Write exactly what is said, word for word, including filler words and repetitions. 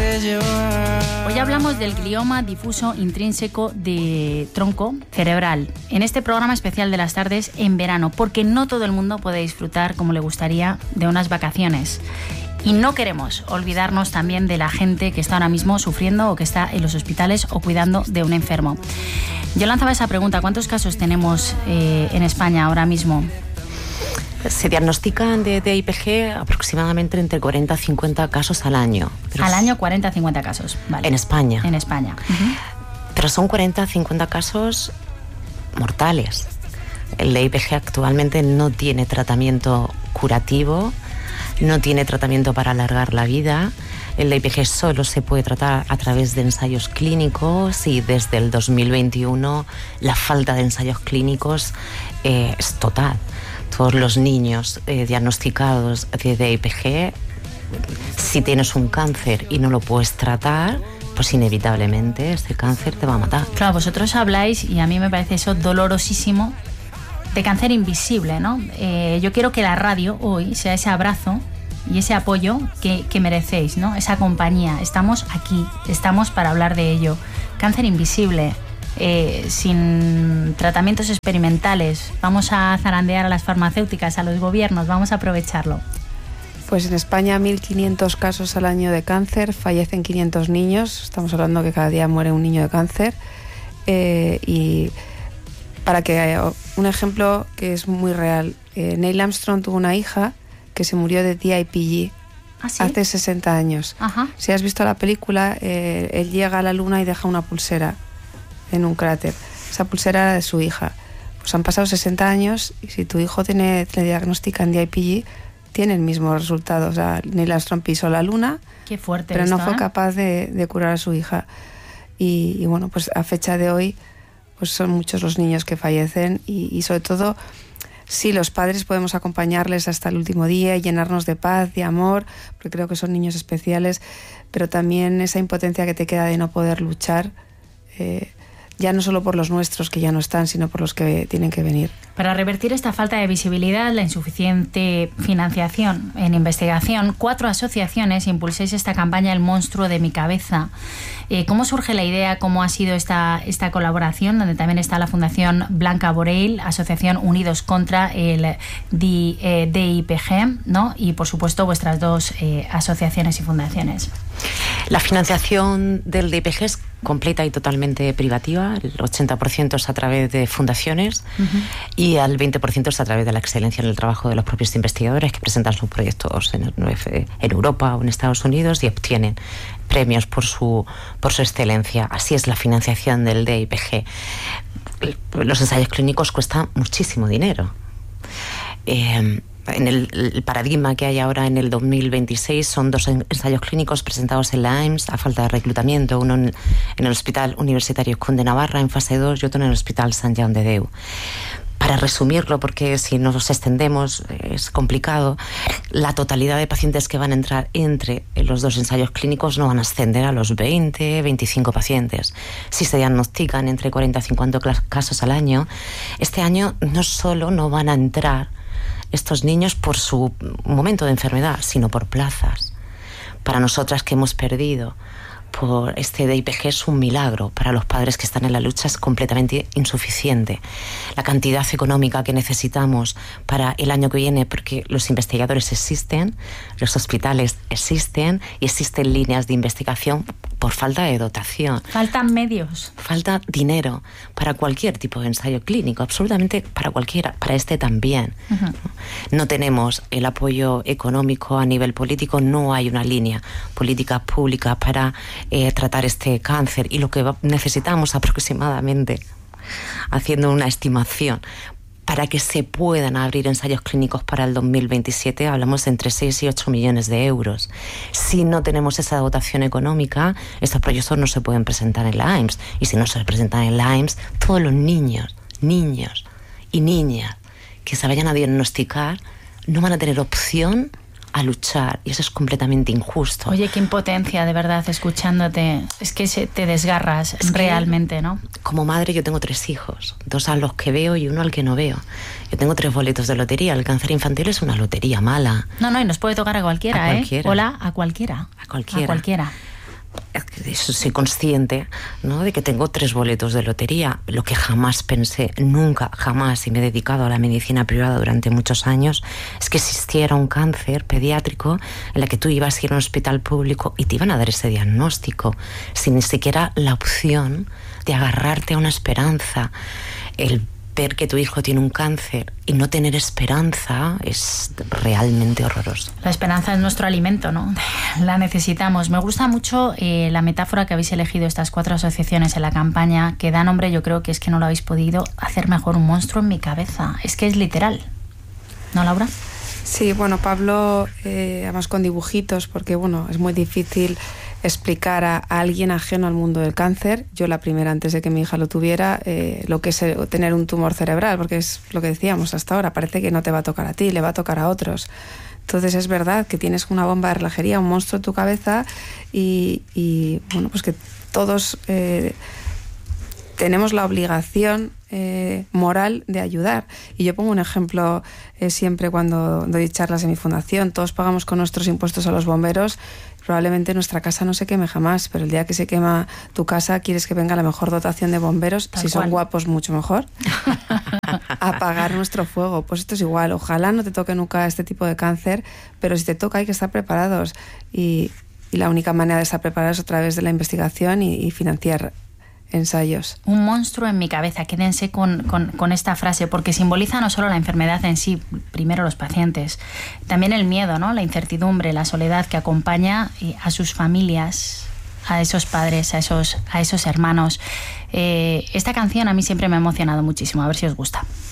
puedes llevar. Hoy hablamos del glioma difuso intrínseco de tronco cerebral en este programa especial de las tardes en verano, porque no todo el mundo puede disfrutar como le gustaría de unas vacaciones. Y no queremos olvidarnos también de la gente que está ahora mismo sufriendo o que está en los hospitales o cuidando de un enfermo. Yo lanzaba esa pregunta, ¿cuántos casos tenemos eh, en España ahora mismo? Se diagnostican de D I P G aproximadamente entre cuarenta a cincuenta casos al año. Pero al año cuarenta a cincuenta casos, vale. En España. En España. Uh-huh. Pero son cuarenta a cincuenta casos mortales. El D I P G actualmente no tiene tratamiento curativo, no tiene tratamiento para alargar la vida. El D I P G solo se puede tratar a través de ensayos clínicos y desde el dos mil veintiuno la falta de ensayos clínicos eh, es total. Todos los niños eh, diagnosticados de D I P G, si tienes un cáncer y no lo puedes tratar, pues inevitablemente este cáncer te va a matar. Claro, vosotros habláis, y a mí me parece eso dolorosísimo, de cáncer invisible, ¿no? Eh, yo quiero que la radio hoy sea ese abrazo y ese apoyo que, que merecéis, ¿no? Esa compañía. Estamos aquí, estamos para hablar de ello. Cáncer invisible. Eh, sin tratamientos experimentales, vamos a zarandear a las farmacéuticas, a los gobiernos, vamos a aprovecharlo. Pues en España mil quinientos casos al año de cáncer, fallecen quinientos niños, estamos hablando que cada día muere un niño de cáncer, eh, y para que haya un ejemplo que es muy real, eh, Neil Armstrong tuvo una hija que se murió de D I P G. ¿Ah, sí? Hace sesenta años. Ajá. Si has visto la película, eh, él llega a la luna y deja una pulsera en un cráter. Esa pulsera era de su hija. Pues han pasado sesenta años y si tu hijo tiene, le diagnostican D I P G, tiene el mismo resultado. O sea, Neil Armstrong pisó la luna. Qué fuerte. Pero esto, no fue ¿eh? capaz de, de curar a su hija. Y, y bueno, pues a fecha de hoy, pues son muchos los niños que fallecen y, y sobre todo, sí, los padres podemos acompañarles hasta el último día y llenarnos de paz, de amor, porque creo que son niños especiales, pero también esa impotencia que te queda de no poder luchar, eh, ya no solo por los nuestros que ya no están, sino por los que tienen que venir. Para revertir esta falta de visibilidad, la insuficiente financiación en investigación, cuatro asociaciones impulsáis esta campaña El monstruo de mi cabeza. Eh, ¿Cómo surge la idea? ¿Cómo ha sido esta, esta colaboración? Donde también está la Fundación Blanca Borell, Asociación Unidos contra el D I P G, ¿no? Y por supuesto vuestras dos eh, asociaciones y fundaciones. La financiación del D I P G es completa y totalmente privativa. El ochenta por ciento es a través de fundaciones uh-huh. y al veinte por ciento es a través de la excelencia en el trabajo de los propios investigadores que presentan sus proyectos en, en Europa o en Estados Unidos y obtienen premios por su, por su excelencia. Así es la financiación del D I P G. Los ensayos clínicos cuestan muchísimo dinero. Eh, En el, el paradigma que hay ahora en el dos mil veintiséis son dos ensayos clínicos presentados en la A I M S a falta de reclutamiento, uno en, en el Hospital Universitario Conde Navarra en fase dos y otro en el Hospital Sant Jaume de Déu. Para resumirlo, porque si nos extendemos es complicado, la totalidad de pacientes que van a entrar entre los dos ensayos clínicos no van a ascender a los veinte, veinticinco pacientes. Si se diagnostican entre cuarenta a cincuenta casos al año, este año no solo no van a entrar estos niños por su momento de enfermedad, sino por plazas. Para nosotras que hemos perdido por este D I P G es un milagro. Para los padres que están en la lucha es completamente insuficiente. La cantidad económica que necesitamos para el año que viene, porque los investigadores existen, los hospitales existen y existen líneas de investigación por falta de dotación. Faltan medios. Falta dinero para cualquier tipo de ensayo clínico, absolutamente para cualquiera, para este también. Uh-huh. No tenemos el apoyo económico a nivel político, no hay una línea política pública para eh, tratar este cáncer y lo que necesitamos aproximadamente, haciendo una estimación, para que se puedan abrir ensayos clínicos para el dos mil veintisiete, hablamos de entre seis y ocho millones de euros. Si no tenemos esa dotación económica, estos proyectos no se pueden presentar en la A I M S. Y si no se presentan en la A I M S, todos los niños, niños y niñas que se vayan a diagnosticar no van a tener opción a luchar, y eso es completamente injusto. Oye, qué impotencia, de verdad, escuchándote. Es que se, te desgarras es realmente, ¿no? Como madre yo tengo tres hijos, dos a los que veo y uno al que no veo. Yo tengo tres boletos de lotería. El cáncer infantil es una lotería mala. No, no, y nos puede tocar a cualquiera, a cualquiera. ¿eh? Hola, a cualquiera. A cualquiera. A cualquiera. soy consciente, ¿no?, de que tengo tres boletos de lotería. Lo que jamás pensé, nunca, jamás, y me he dedicado a la medicina privada durante muchos años, es que existiera un cáncer pediátrico en la que tú ibas a ir a un hospital público y te iban a dar ese diagnóstico, sin ni siquiera la opción de agarrarte a una esperanza. El ver que tu hijo tiene un cáncer y no tener esperanza es realmente horroroso. La esperanza es nuestro alimento, ¿no? La necesitamos. Me gusta mucho eh, la metáfora que habéis elegido estas cuatro asociaciones en la campaña, que da nombre, yo creo que es que no lo habéis podido hacer mejor, un monstruo en mi cabeza. Es que es literal. ¿No, Laura? Sí, bueno, Pablo, eh, además con dibujitos, porque bueno, es muy difícil explicar a, a alguien ajeno al mundo del cáncer. Yo la primera, antes de que mi hija lo tuviera, eh, lo que es el, tener un tumor cerebral, porque es lo que decíamos hasta ahora, parece que no te va a tocar a ti, le va a tocar a otros. Entonces es verdad que tienes una bomba de relojería, un monstruo en tu cabeza y, y bueno, pues que todos eh, tenemos la obligación eh, moral de ayudar. Y yo pongo un ejemplo eh, siempre cuando doy charlas en mi fundación. Todos pagamos con nuestros impuestos a los bomberos. Probablemente nuestra casa no se queme jamás, pero el día que se quema tu casa quieres que venga la mejor dotación de bomberos, Tal si cual. Son guapos mucho mejor, a apagar nuestro fuego. Pues esto es igual, ojalá no te toque nunca este tipo de cáncer, pero si te toca hay que estar preparados y, y la única manera de estar preparados es a través de la investigación y, y financiar ensayos. Un monstruo en mi cabeza, quédense con, con, con esta frase, porque simboliza no solo la enfermedad en sí, primero los pacientes, también el miedo, ¿no?, la incertidumbre, la soledad que acompaña a sus familias, a esos padres, a esos, a esos hermanos. Eh, esta canción a mí siempre me ha emocionado muchísimo, a ver si os gusta.